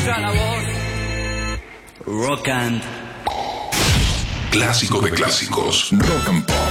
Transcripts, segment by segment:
La voz. Rock and Clásico de clásicos. Rock and Pop.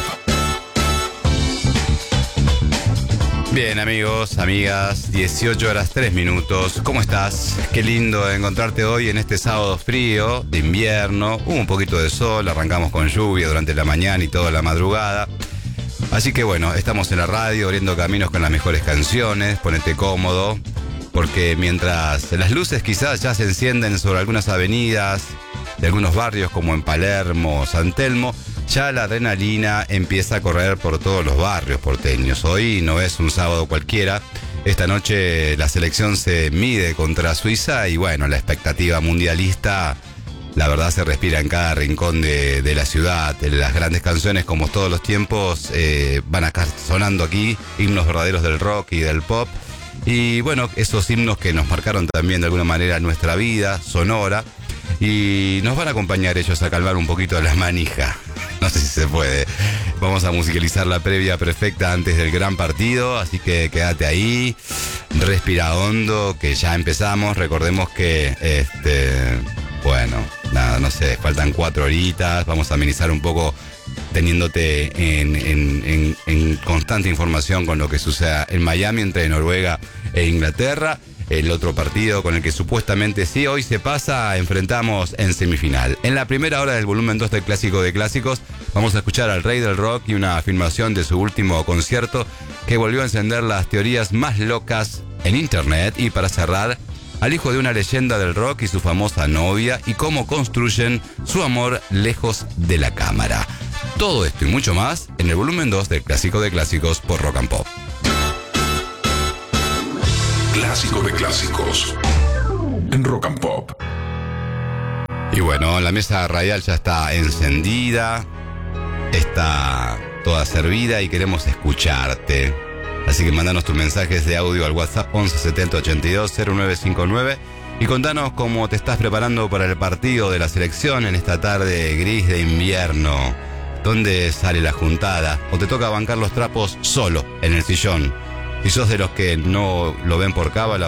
Bien, amigos, amigas, 18 horas 3 minutos. ¿Cómo estás? Qué lindo encontrarte hoy en este sábado frío de invierno. Hubo un poquito de sol, arrancamos con lluvia durante la mañana y toda la madrugada. Así que bueno, estamos en la radio abriendo caminos con las mejores canciones. Ponete cómodo, porque mientras las luces quizás ya se encienden sobre algunas avenidas de algunos barrios como en Palermo, San Telmo, ya la adrenalina empieza a correr por todos los barrios porteños. Hoy no es un sábado cualquiera. Esta noche la selección se mide contra Suiza y bueno, la expectativa mundialista, la verdad, se respira en cada rincón de la ciudad. Las grandes canciones, como todos los tiempos, van a estar sonando aquí, himnos verdaderos del rock y del pop. Y bueno, esos himnos que nos marcaron también de alguna manera nuestra vida sonora. Y nos van a acompañar ellos a calmar un poquito la manija. No sé si se puede. Vamos a musicalizar la previa perfecta antes del gran partido. Así que quédate ahí. Respira hondo, que ya empezamos. Recordemos que, bueno, nada, no sé, faltan 4 horitas. Vamos a amenizar un poco teniéndote en constante información con lo que suceda en Miami entre Noruega e Inglaterra. El otro partido con el que supuestamente sí hoy se pasa, enfrentamos en semifinal. En la primera hora del volumen 2 del Clásico de Clásicos vamos a escuchar al rey del rock y una filmación de su último concierto que volvió a encender las teorías más locas en internet. Y para cerrar, al hijo de una leyenda del rock y su famosa novia y cómo construyen su amor lejos de la cámara. Todo esto y mucho más en el volumen 2 del Clásico de Clásicos por Rock and Pop. Clásico de clásicos en Rock and Pop. Y bueno, la mesa radial ya está encendida, está toda servida y queremos escucharte. Así que mandanos tus mensajes de audio al WhatsApp 11 70 82 0959 y contanos cómo te estás preparando para el partido de la selección en esta tarde gris de invierno. ¿Dónde sale la juntada? ¿O te toca bancar los trapos solo en el sillón? Si sos de los que no lo ven por cábala